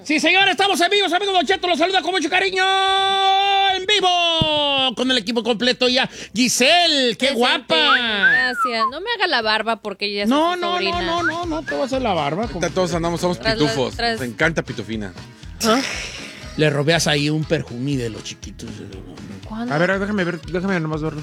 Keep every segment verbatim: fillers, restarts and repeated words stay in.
Sí, señor, estamos en vivo, amigos. Don Cheto los saluda con mucho cariño en vivo con el equipo completo ya. Giselle, qué Presente. guapa. Gracias. No me haga la barba porque ya No, soy su no, sobrina. no, no, no, no te voy a hacer la barba. Ahorita todos andamos, somos Tras la- pitufos. tras- Nos encanta pitufina. ¿Ah? Le robeas ahí un perjumí de los chiquitos. ¿Cuándo? A ver, déjame ver, déjame nomás verlo.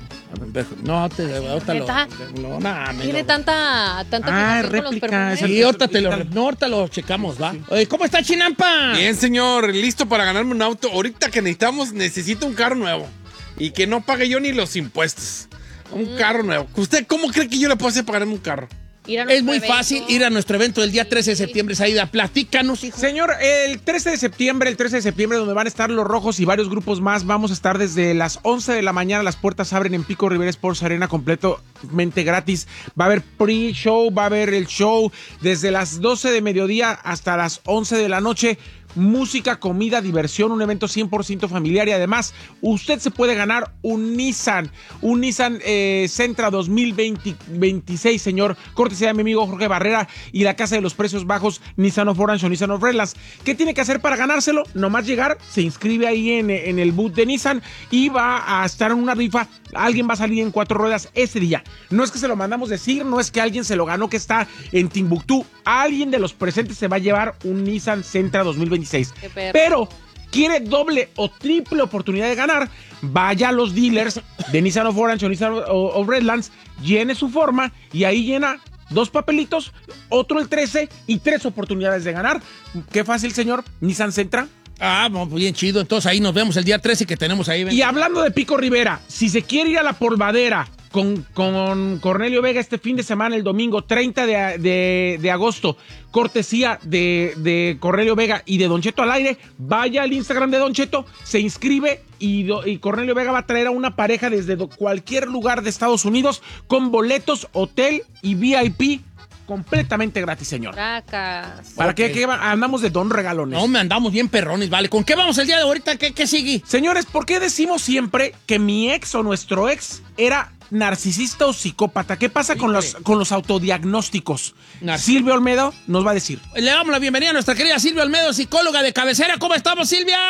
No, te, ahorita lo, ¿Neta? no, nah, me Tiene lo- tanta, tanta Ah, fijación con los réplica, perfumes. esa- Sí, ahorita te lo, no, ahorita lo checamos, ¿va? Oye, ¿cómo está Chinampa? Bien, señor, listo para ganarme un auto. Ahorita que necesitamos, necesito un carro nuevo. Y que no pague yo ni los impuestos. Un Mm. carro nuevo. ¿Usted cómo cree que yo le puedo hacer para ganarme un carro? Ir a Es nuestro muy evento. fácil ir a nuestro evento del día trece de septiembre, Saída. Platícanos, hijo. Señor, el trece de septiembre, el trece de septiembre, donde van a estar los Rojos y varios grupos más, vamos a estar desde las once de la mañana, las puertas abren en Pico Rivera Sports Arena completamente gratis. Va a haber pre-show, va a haber el show desde las doce de mediodía hasta las once de la noche. Música, comida, diversión, un evento cien por ciento familiar y además usted se puede ganar un Nissan, un Nissan eh, Sentra dos mil veintiséis, señor, cortesía de mi amigo Jorge Barrera y la Casa de los Precios Bajos, Nissan of Orange o Nissan of Redlands. ¿Qué tiene que hacer para ganárselo? Nomás llegar, se inscribe ahí en, en el booth de Nissan y va a estar en una rifa. Alguien va a salir en cuatro ruedas ese día. No es que se lo mandamos decir, no es que alguien se lo ganó que está en Timbuktu. Alguien de los presentes se va a llevar un Nissan Sentra dos mil veintiséis. Qué perro. Pero quiere doble o triple oportunidad de ganar, vaya a los dealers de Nissan of Orange o Nissan of, of Redlands, llene su forma y ahí llena dos papelitos, otro el trece y tres oportunidades de ganar. Qué fácil, señor. Nissan Sentra. Ah, bueno, pues bien chido. Entonces ahí nos vemos el día trece que tenemos ahí. Y hablando de Pico Rivera, si se quiere ir a la polvadera con, con Cornelio Vega este fin de semana, el domingo treinta de, de, de agosto, cortesía de, de Cornelio Vega y de Don Cheto al aire, vaya al Instagram de Don Cheto, se inscribe y, do, y Cornelio Vega va a traer a una pareja desde do, cualquier lugar de Estados Unidos con boletos, hotel y V I P completamente gratis, señor. Tracas. ¿Para Ok. qué, qué va? Andamos de don regalones? No, me andamos bien perrones, vale. ¿Con qué vamos el día de ahorita? ¿Qué, qué sigue? Señores, ¿por qué decimos siempre que mi ex o nuestro ex era narcisista o psicópata? ¿Qué pasa con los, con los autodiagnósticos? Narcis- Silvio Olmedo nos va a decir. Le damos la bienvenida a nuestra querida Silvia Olmedo, psicóloga de cabecera. ¿Cómo estamos,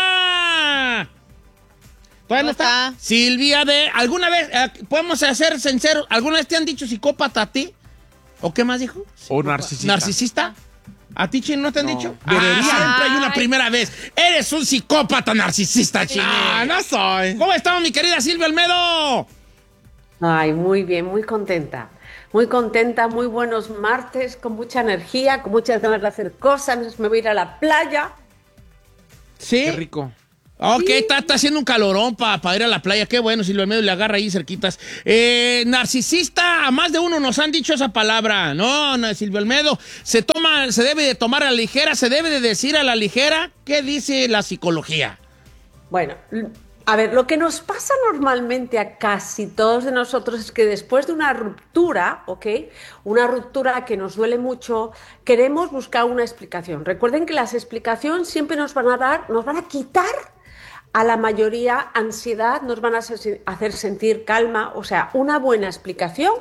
Silvia? ¿Todavía no ¿Cómo está? está? Silvia, de ¿alguna vez, eh, podemos ser sinceros, alguna vez te han dicho psicópata a ti? ¿O qué más dijo? O narcisista. ¿Narcisista? ¿A ti, Chino, no te han dicho? Debería. Ah, siempre hay una Ay. primera vez. Eres un psicópata narcisista, Chino. Ah, no soy. ¿Cómo estamos, mi querida Silvia Olmedo? Ay, muy bien, muy contenta. Muy contenta, muy buenos martes, con mucha energía, con muchas ganas de hacer cosas. Me voy a ir a la playa. Sí. Qué rico. Ok, está, está haciendo un calorón para ir a la playa. Qué bueno, Silvio Olmedo le agarra ahí cerquitas. Eh, narcisista, a más de uno nos han dicho esa palabra. No, no, Silvio Olmedo, se toma, se debe de tomar a la ligera, se debe de decir a la ligera. ¿Qué dice la psicología? Bueno, a ver, lo que nos pasa normalmente a casi todos de nosotros es que después de una ruptura, ¿ok? Una ruptura que nos duele mucho, queremos buscar una explicación. Recuerden que las explicaciones siempre nos van a dar, nos van a quitar a la mayoría ansiedad, nos van a hacer sentir calma, o sea, una buena explicación